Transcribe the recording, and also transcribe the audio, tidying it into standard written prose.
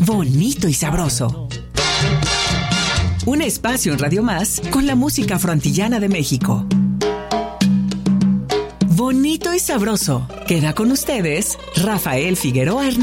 bonito y sabroso. Un espacio en Radio Más con la música afroantillana de México. Bonito y sabroso. Queda con ustedes Rafael Figueroa Hernández.